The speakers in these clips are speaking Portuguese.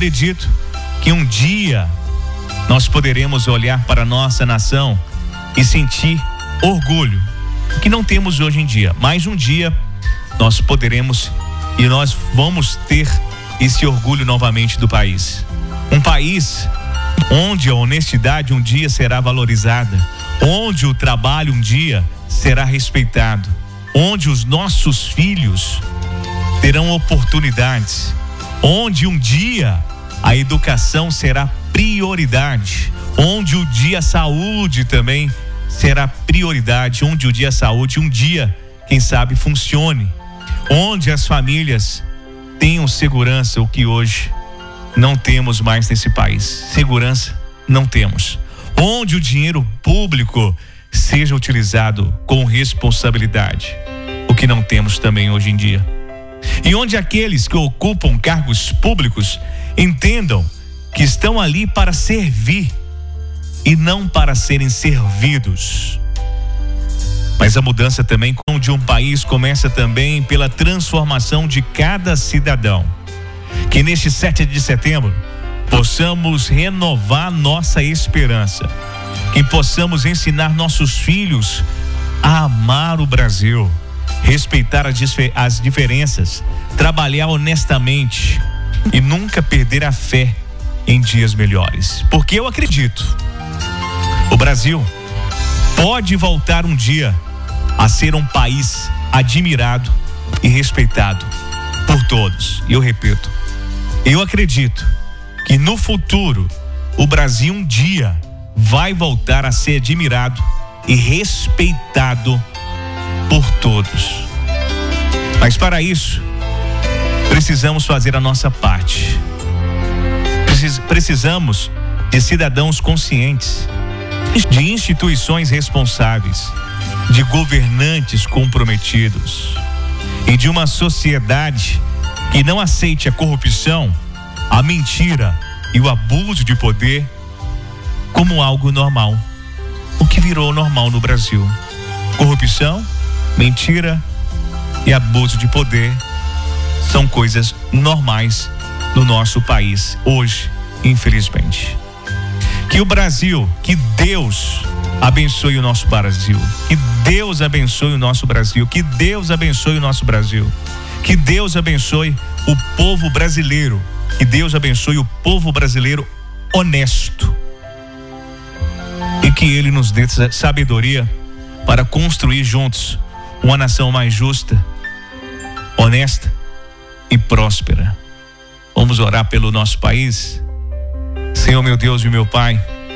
acredito que um dia nós poderemos olhar para a nossa nação e sentir orgulho, que não temos hoje em dia, mas um dia nós poderemos e nós vamos ter esse orgulho novamente do país. Um país onde a honestidade um dia será valorizada, onde o trabalho um dia será respeitado, onde os nossos filhos terão oportunidades, onde um dia a educação será prioridade, onde o dia saúde também será prioridade, onde o dia saúde um dia, quem sabe, funcione, onde as famílias tenham segurança, o que hoje não temos mais nesse país. Segurança não temos. Onde o dinheiro público seja utilizado com responsabilidade, o que não temos também hoje em dia. E onde aqueles que ocupam cargos públicos entendam que estão ali para servir e não para serem servidos. Mas a mudança também de um país começa também pela transformação de cada cidadão. Que neste 7 de setembro possamos renovar nossa esperança, que possamos ensinar nossos filhos a amar o Brasil, respeitar as diferenças, trabalhar honestamente e nunca perder a fé em dias melhores. Porque eu acredito, o Brasil pode voltar um dia a ser um país admirado e respeitado por todos. E eu repito, eu acredito que no futuro o Brasil um dia vai voltar a ser admirado e respeitado por todos. Mas para isso precisamos fazer a nossa parte. Precisamos de cidadãos conscientes, de instituições responsáveis, de governantes comprometidos e de uma sociedade que não aceite a corrupção, a mentira e o abuso de poder como algo normal. O que virou normal no Brasil: corrupção, mentira e abuso de poder são coisas normais no nosso país hoje, infelizmente. Que o Brasil, que Deus abençoe o nosso Brasil, que Deus abençoe o nosso Brasil, que Deus abençoe o nosso Brasil, que Deus abençoe o povo brasileiro, que Deus abençoe o povo brasileiro honesto e que Ele nos dê sabedoria para construir juntos uma nação mais justa, honesta e próspera. Vamos orar pelo nosso país. Senhor, meu Deus e meu Pai,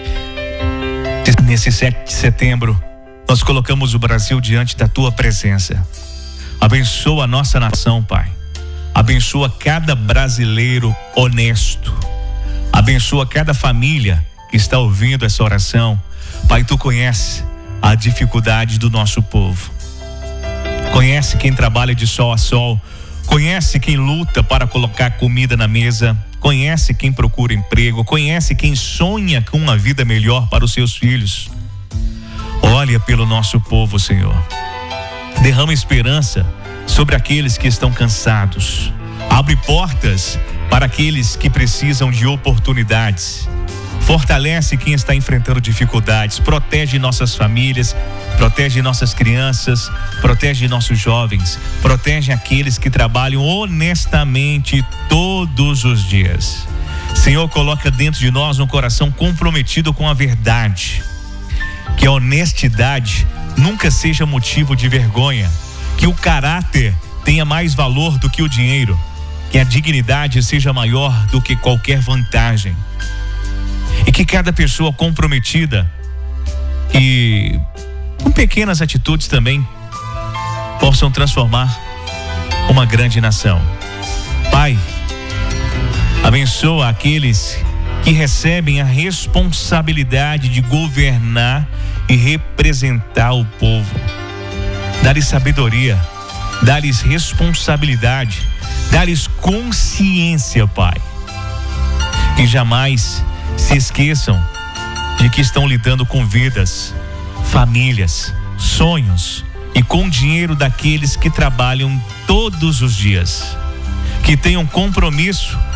nesse 7 de setembro nós colocamos o Brasil diante da Tua presença. Abençoa a nossa nação, Pai. Abençoa cada brasileiro honesto. Abençoa cada família que está ouvindo essa oração. Pai, Tu conhece a dificuldade do nosso povo. Conhece quem trabalha de sol a sol. Conhece quem luta para colocar comida na mesa. Conhece quem procura emprego. Conhece quem sonha com uma vida melhor para os seus filhos. Olha pelo nosso povo, Senhor. Derrama esperança sobre aqueles que estão cansados. Abre portas para aqueles que precisam de oportunidades. Fortalece quem está enfrentando dificuldades. Protege nossas famílias, protege nossas crianças, protege nossos jovens, protege aqueles que trabalham honestamente todos os dias. Senhor, coloca dentro de nós um coração comprometido com a verdade. Que a honestidade nunca seja motivo de vergonha. Que o caráter tenha mais valor do que o dinheiro. Que a dignidade seja maior do que qualquer vantagem. E que cada pessoa comprometida e com pequenas atitudes também possam transformar uma grande nação. Pai, abençoa aqueles que recebem a responsabilidade de governar e representar o povo. Dá-lhes sabedoria, dá-lhes responsabilidade, dá-lhes consciência, Pai. E jamais se esqueçam de que estão lidando com vidas, famílias, sonhos e com dinheiro daqueles que trabalham todos os dias. Que tenham compromisso